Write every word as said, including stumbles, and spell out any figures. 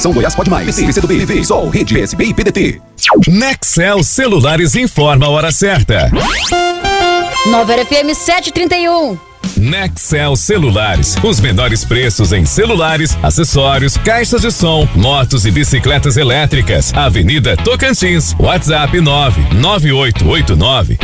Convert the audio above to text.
Organização Goiás Pode Mais. P C, P C do B, T V, Sol, Rede, S B e P D T. Nexel Celulares informa a hora certa. Nova F M sete e trinta e um. Nexel Celulares, os menores preços em celulares, acessórios, caixas de som, motos e bicicletas elétricas. Avenida Tocantins, WhatsApp nove nove oito oito nove